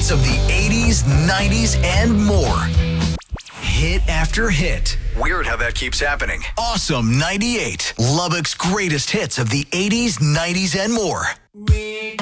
hits of the 80s, 90s, and more. Hit after hit. Weird how that keeps happening. Awesome 98. Lubbock's greatest hits of the 80s, 90s, and more.